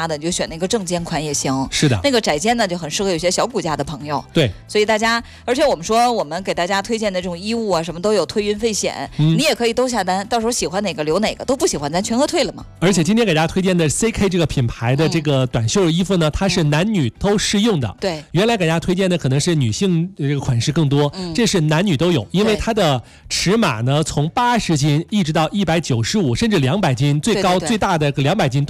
搭的，你就选那个正肩款也行。 是的， 那个窄肩呢就很适合有些小骨架的朋友。 对， 所以大家，而且我们说我们给大家推荐的这种衣物啊，什么都有退运费险，你也可以都下单，到时候喜欢哪个留哪个，都不喜欢咱全额退了嘛。 而且今天给大家推荐的 CK 这个品牌的这个短袖衣服呢，它是男女都适用的。 对， 原来给大家推荐的可能是女性这个款式更多，这是男女都有，因为它的尺码呢从80斤一直到195甚至200斤，最高最大的200斤。